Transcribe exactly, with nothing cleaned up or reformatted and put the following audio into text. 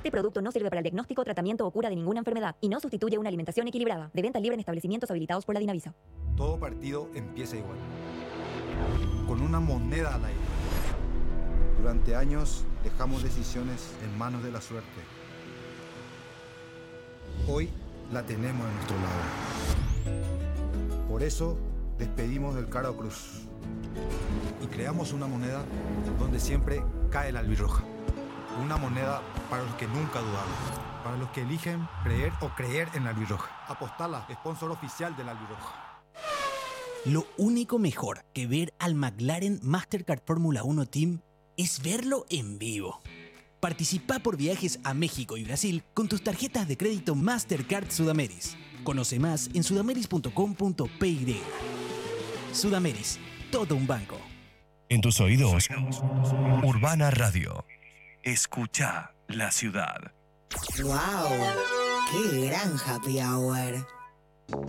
Este producto no sirve para el diagnóstico, tratamiento o cura de ninguna enfermedad y no sustituye una alimentación equilibrada. De venta libre en establecimientos habilitados por la Dinavisa. Todo partido empieza igual, con una moneda al aire. Durante años dejamos decisiones en manos de la suerte. Hoy la tenemos a nuestro lado. Por eso despedimos del Caro Cruz y creamos una moneda donde siempre cae la albirroja. Una moneda para los que nunca dudaron, para los que eligen creer o creer en la albirroja. Apostala, sponsor oficial de la albirroja. Lo único mejor que ver al McLaren Mastercard Fórmula uno Team es verlo en vivo. Participa por viajes a México y Brasil con tus tarjetas de crédito Mastercard Sudameris. Conoce más en sudameris punto com punto pe y. Sudameris, todo un banco. En tus oídos, Urbana Radio. Escucha la ciudad. ¡Wow! ¡Qué gran happy hour!